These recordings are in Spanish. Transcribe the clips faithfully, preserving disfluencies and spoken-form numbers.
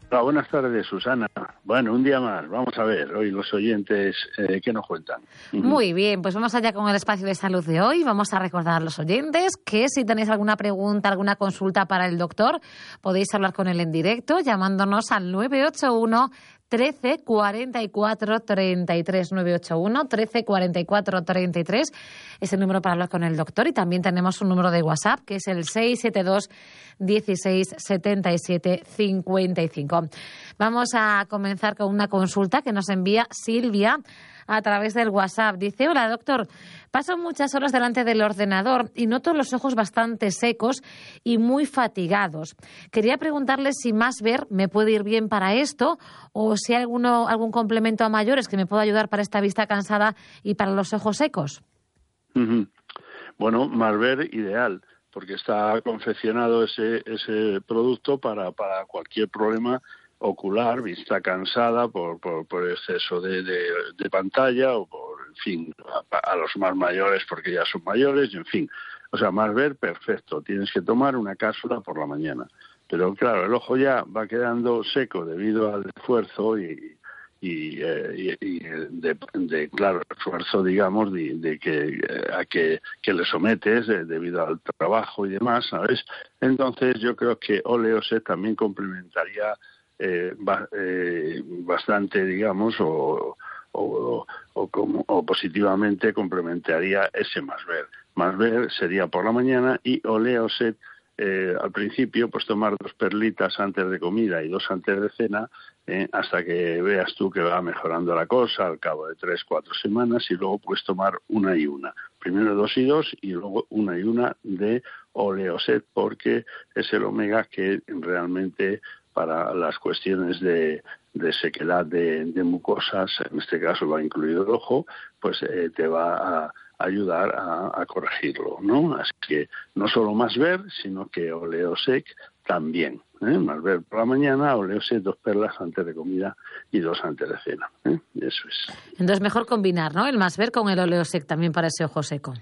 Hola, buenas tardes, Susana. Bueno, un día más. Vamos a ver, hoy los oyentes, eh, ¿qué nos cuentan? Muy bien, pues vamos allá con el espacio de salud de hoy. Vamos a recordar a los oyentes que si tenéis alguna pregunta, alguna consulta para el doctor, podéis hablar con él en directo llamándonos al nueve ocho uno, trece, cuarenta y cuatro, treinta y tres. nueve ocho uno, trece, cuarenta y cuatro, treinta y tres es el número para hablar con el doctor, y también tenemos un número de WhatsApp que es el seis siete dos, dieciséis, setenta y siete, cincuenta y cinco. Vamos a comenzar con una consulta que nos envía Silvia a través del WhatsApp. Dice: hola, doctor, paso muchas horas delante del ordenador y noto los ojos bastante secos y muy fatigados. Quería preguntarle si Más Ver me puede ir bien para esto, o si hay alguno, algún complemento a mayores que me pueda ayudar para esta vista cansada y para los ojos secos. Uh-huh. Bueno, Más Ver ideal, porque está confeccionado ese ese producto para, para cualquier problema ocular, vista cansada por, por, por exceso de, de, de pantalla o por, en fin, a, a los más mayores porque ya son mayores, en fin. O sea, Más Ver, perfecto. Tienes que tomar una cápsula por la mañana. Pero claro, el ojo ya va quedando seco debido al esfuerzo y, y, eh, y, y de, de, claro, esfuerzo, digamos, de, de que a que, que le sometes de, debido al trabajo y demás, ¿sabes? Entonces yo creo que Oleoset también complementaría Eh, ba, eh, bastante, digamos, o, o, o, como, o positivamente complementaría ese Más Ver. Más Ver sería por la mañana, y Oleoset eh, al principio, pues tomar dos perlitas antes de comida y dos antes de cena, eh, hasta que veas tú que va mejorando la cosa al cabo de tres, cuatro semanas, y luego puedes tomar una y una. Primero dos y dos y luego una y una de Oleoset, porque es el omega que realmente para las cuestiones de, de sequedad de, de mucosas, en este caso lo ha incluido el ojo, pues eh, te va a ayudar a, a corregirlo, ¿no? Así que no solo Más Ver, sino que Oleosec también. ¿eh? Más Ver por la mañana, Oleosec dos perlas antes de comida y dos antes de cena. ¿eh? Eso es. Entonces mejor combinar, ¿no? El Más Ver con el Oleosec también para ese ojo seco.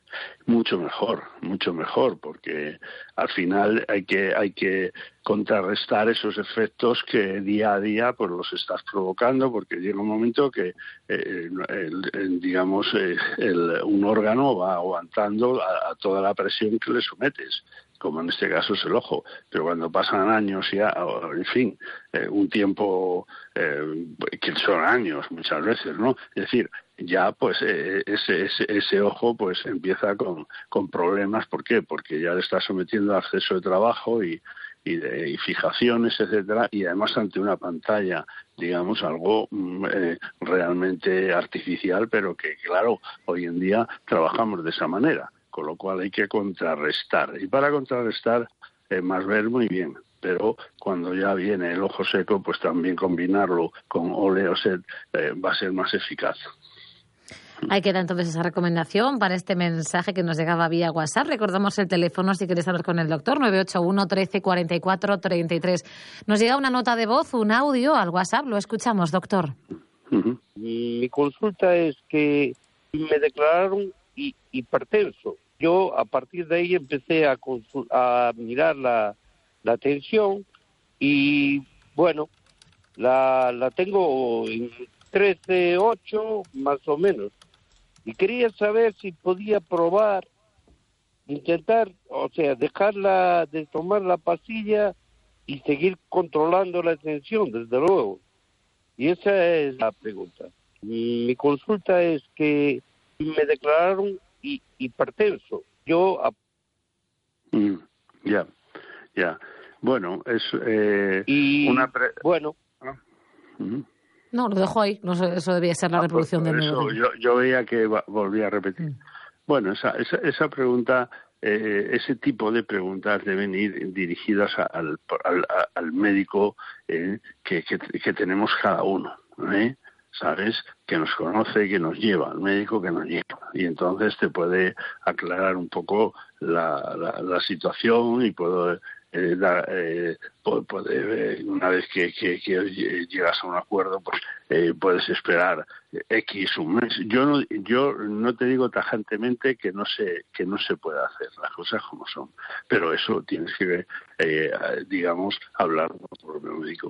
Mucho mejor, mucho mejor, porque al final hay que hay que contrarrestar esos efectos que día a día pues los estás provocando, porque llega un momento que eh, el, el, digamos eh, el, un órgano va aguantando a, a toda la presión que le sometes, como en este caso es el ojo. Pero cuando pasan años ya, en fin, eh, un tiempo eh, que son años muchas veces, ¿no? Es decir, ya pues eh, ese, ese ese ojo pues empieza con, con problemas. ¿Por qué? Porque ya le está sometiendo a exceso de trabajo y, y, de, y fijaciones, etcétera, y además ante una pantalla, digamos, algo eh, realmente artificial, pero que, claro, hoy en día trabajamos de esa manera, con lo cual hay que contrarrestar. Y para contrarrestar, eh, Más Ver muy bien, pero cuando ya viene el ojo seco, pues también combinarlo con Oleoset eh, va a ser más eficaz. Ahí queda entonces esa recomendación para este mensaje que nos llegaba vía WhatsApp. Recordamos el teléfono si quieres hablar con el doctor, nueve ocho uno, trece, cuarenta y cuatro, treinta y tres. Nos llega una nota de voz, un audio al WhatsApp. Lo escuchamos, doctor. Uh-huh. Mi consulta es que me declararon hipertenso. Yo a partir de ahí empecé a, consul- a mirar la, la tensión y bueno, la, la tengo en trece ocho más o menos. Y quería saber si podía probar, intentar, o sea, dejarla de tomar la pastilla y seguir controlando la tensión, desde luego. Y esa es la pregunta. Mi consulta es que me declararon hipertenso. Yo... Mm, ya, yeah, ya. Yeah. Bueno, es eh, y, una... Pre- bueno... ¿Ah? Uh-huh. No, lo dejo ahí. No sé, eso debía ser la ah, reproducción pues, del eso, nuevo. yo, yo veía que va, volvía a repetir. Mm. Bueno, esa, esa, esa pregunta, eh, ese tipo de preguntas deben ir dirigidas al, al, al médico eh, que, que, que tenemos cada uno, ¿eh? ¿Sabes? Que nos conoce, que nos lleva, el médico que nos lleva. Y entonces te puede aclarar un poco la, la, la situación y puedo... Eh, da, eh, puede, eh, una vez que, que, que llegas a un acuerdo, pues eh, puedes esperar X un mes. Yo no, yo no te digo tajantemente que no se que no se pueda hacer, las cosas como son, pero eso tienes que, eh, digamos, hablar con el propio médico.